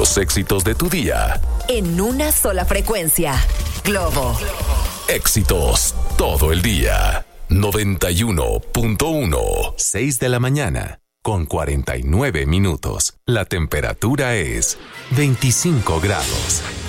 Los éxitos de tu día. En una sola frecuencia. Globo. Éxitos todo el día. 91.1. 6 de la mañana. Con 49 minutos. La temperatura es 25 grados.